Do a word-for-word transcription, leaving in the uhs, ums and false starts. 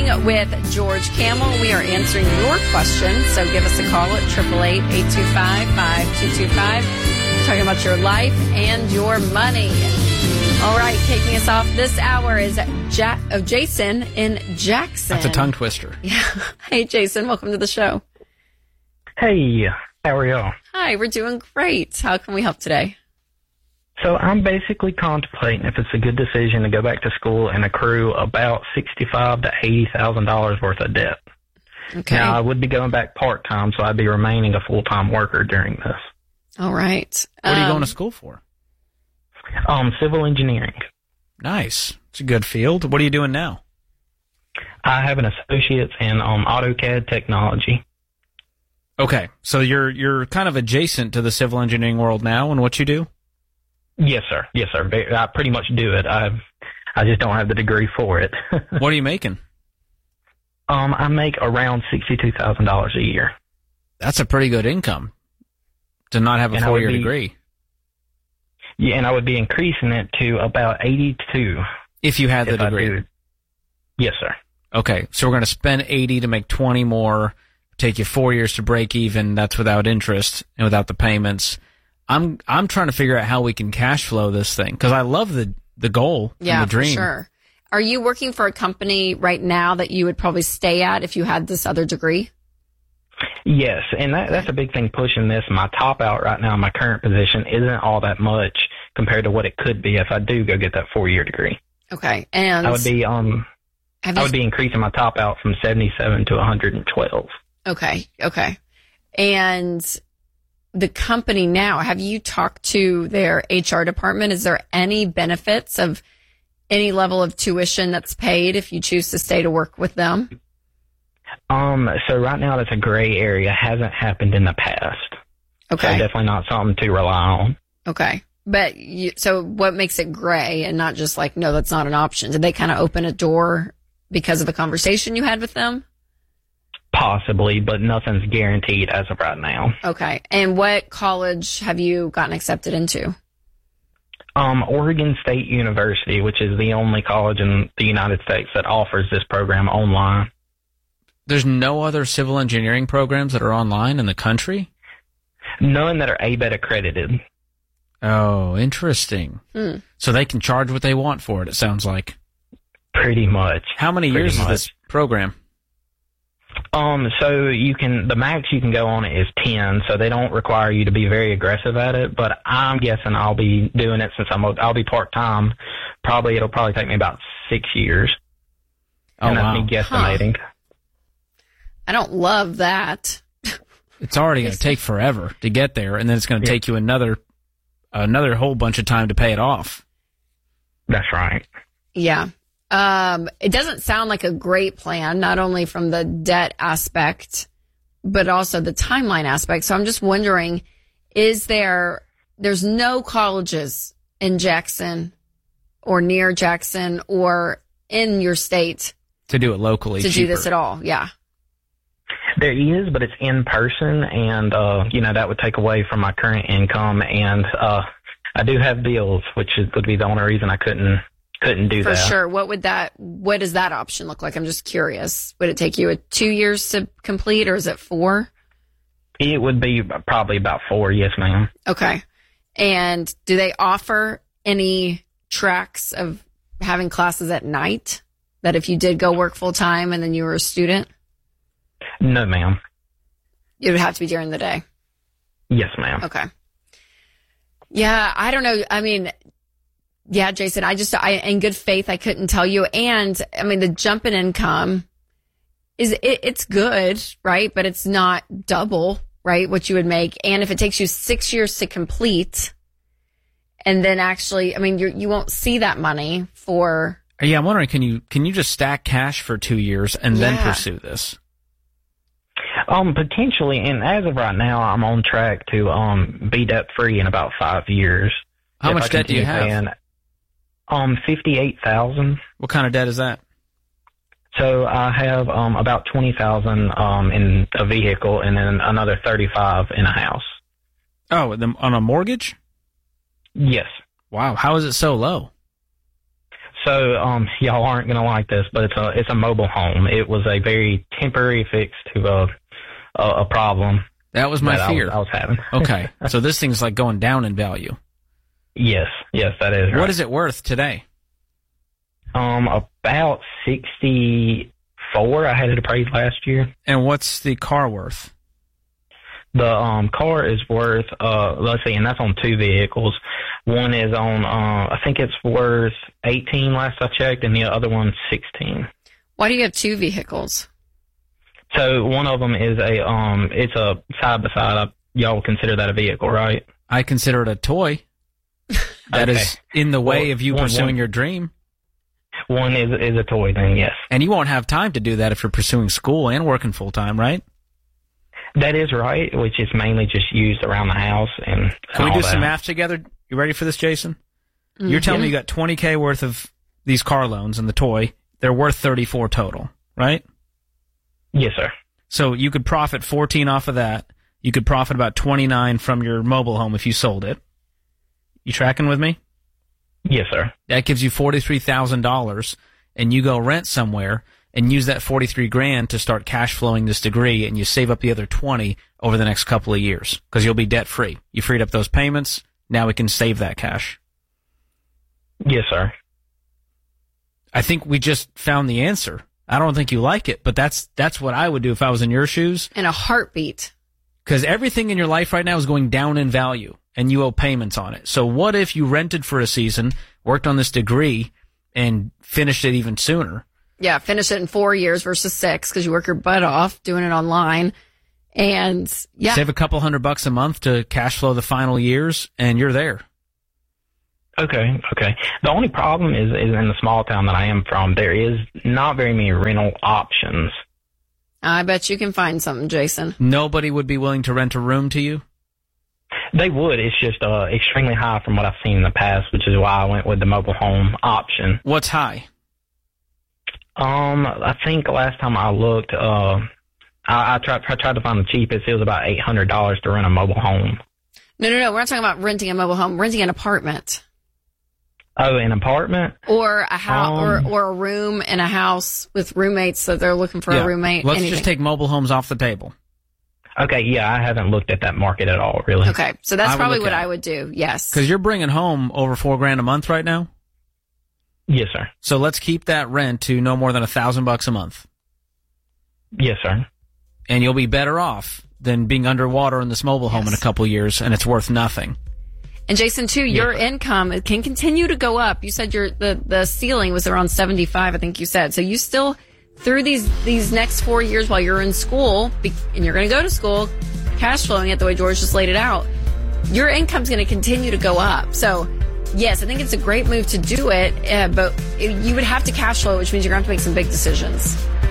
with George Kamel. We are answering your questions, so give us a call at eight eight eight, eight two five, five two two five. Talking about your life and your money. All right, kicking us off this hour is ja- oh, Jason in Jackson. That's a tongue twister. Yeah. Hey, Jason, welcome to the show. Hey, how are y'all? Hi, we're doing great. How can we help today? So I'm basically contemplating if it's a good decision to go back to school and accrue about sixty-five to eighty thousand dollars worth of debt. Okay. Now I would be going back part time, so I'd be remaining a full time worker during this. All right. What are you Um, going to school for? Um, civil engineering. Nice. It's a good field. What are you doing now? I have an associate's in um AutoCAD technology. Okay, so you're you're kind of adjacent to the civil engineering world now in what you do? Yes, sir. Yes, sir. I pretty much do it. I I just don't have the degree for it. What are you making? um, I make around sixty-two thousand dollars a year. That's a pretty good income to not have a And I would four-year be- degree. Yeah, and I would be increasing it to about eighty-two If you had the if I degree. do. Yes, sir. Okay, so we're going to spend eighty to make twenty more, take you four years to break even. That's without interest and without the payments. I'm I'm trying to figure out how we can cash flow this thing because I love the the goal Yeah, and the dream. for sure. Are you working for a company right now that you would probably stay at if you had this other degree? Yes, and that, that's a big thing pushing this. My top out right now, my current position, isn't all that much compared to what it could be if I do go get that four-year degree. Okay, and I would be um, have I you, would be increasing my top out from seventy-seven to one hundred twelve. okay, okay, and the company now. Have you talked to their H R department? Is there any benefits of any level of tuition that's paid if you choose to stay to work with them? Um, so right now that's a gray area. Hasn't happened in the past. Okay, So definitely not something to rely on. okay. But you, so what makes it gray and not just like, no, that's not an option? Did they kind of open a door because of the conversation you had with them? Possibly, but nothing's guaranteed as of right now. Okay. And what college have you gotten accepted into? Um, Oregon State University, which is the only college in the United States that offers this program online. There's no other civil engineering programs that are online in the country? None that are A B E T accredited. Oh, interesting. Hmm. So they can charge what they want for it, it sounds like. Pretty much. How many Pretty years much. is this program? Um, so you can, the max you can go on it is ten, so they don't require you to be very aggressive at it, but I'm guessing I'll be doing it since I'm, I'll be part-time. Probably, it'll probably take me about six years. Oh, and that's wow. me guesstimating. I don't love that. It's already going to take forever to get there, and then it's going to Yeah. take you another another whole bunch of time to pay it off. That's right. Yeah. Um, it doesn't sound like a great plan, not only from the debt aspect, but also the timeline aspect. So I'm just wondering, is there, there's no colleges in Jackson or near Jackson or in your state To do it locally. to do cheaper. this at all? Yeah. There is, but it's in person, and, uh, you know, that would take away from my current income, and uh, I do have bills, which is, would be the only reason I couldn't couldn't do For that. sure. What would that, what does that option look like? I'm just curious. Would it take you a two years to complete, or is it four? It would be probably about four, yes, ma'am. Okay. And do they offer any tracks of having classes at night that if you did go work full time and then you were a student, No, ma'am. it would have to be during the day? Yes, ma'am. Okay. Yeah, I don't know. I mean, yeah, Jason, I just, I, in good faith, I couldn't tell you. And I mean, the jump in income is, it, it's good, right? But it's not double, right? What you would make. And if it takes you six years to complete, and then actually, I mean, you you won't see that money for, Yeah, I'm wondering, can you can you just stack cash for two years and then Yeah. pursue this? Um, potentially, and as of right now, I'm on track to um be debt free in about five years. How If much I debt do you continue have? paying, um, fifty-eight thousand. What kind of debt is that? So I have um about twenty thousand um in a vehicle, and then another thirty-five in a house. Oh, the, on a mortgage? Yes. Wow, how is it so low? So, um, y'all aren't gonna like this, but it's a it's a mobile home. It was a very temporary fix to a a, a problem. That was my that fear. I was, I was having. Okay, so this thing's like going down in value. Yes, yes, that is right. What is it worth today? Um, about sixty-four. I had it appraised last year. And what's the car worth? The um car is worth uh let's see, and that's on two vehicles. One is on uh I think it's worth eighteen last I checked, and the other one's sixteen. Why do you have two vehicles? So one of them is a um it's a side by side. Y'all would consider that a vehicle, right? I consider it a toy. That Okay. is in the way Well, of you one- pursuing one- your dream. One is is a toy thing, yes. And you won't have time to do that if you're pursuing school and working full time, right? That is right, which is mainly just used around the house. And Can we all do some that. math together? You ready for this, Jason? You're telling me you got twenty K worth of these car loans and the toy. They're worth thirty-four total, right? Yes, sir. So you could profit fourteen off of that. You could profit about twenty-nine from your mobile home if you sold it. You tracking with me? Yes, sir. That gives you forty-three thousand dollars, and you go rent somewhere and use that forty-three grand to start cash flowing this degree, and you save up the other twenty over the next couple of years because you'll be debt free. You freed up those payments. Now we can save that cash. Yes, sir. I think we just found the answer. I don't think you like it, but that's that's what I would do if I was in your shoes. In a heartbeat. Because everything in your life right now is going down in value, and you owe payments on it. So what if you rented for a season, worked on this degree, and finished it even sooner? Yeah, finish it in four years versus six because you work your butt off doing it online. And yeah, Save a couple hundred bucks a month to cash flow the final years, and you're there. Okay, okay. The only problem is, is in the small town that I am from, there is not very many rental options. I bet you can find something, Jason. Nobody would be willing to rent a room to you? They would. It's just uh, extremely high from what I've seen in the past, which is why I went with the mobile home option. What's high? Um, I think last time I looked, uh, I, I tried I tried to find the cheapest. It was about eight hundred dollars to rent a mobile home. No, no, no. We're not talking about renting a mobile home. Renting an apartment. Oh, an apartment? Or a house, Um, or, or a room in a house with roommates, so they're looking for Yeah. a roommate. Let's anything. just take mobile homes off the table. Okay, yeah, I haven't looked at that market at all, really. Okay, so that's I would probably look what at I it. would do. Yes. Because you're bringing home over four grand a month right now. Yes, sir. So let's keep that rent to no more than a thousand bucks a month. Yes, sir. And you'll be better off than being underwater in this mobile home in a Yes. couple years, and it's worth nothing. And Jason, too, your income can continue to go up. You said your the, the ceiling was around seventy-five, I think you said. So you still, through these these next four years while you're in school, be- and you're going to go to school, cash flowing it the way George just laid it out, your income's going to continue to go up. So, yes, I think it's a great move to do it, uh, but it, you would have to cash flow, which means you're going to have to make some big decisions.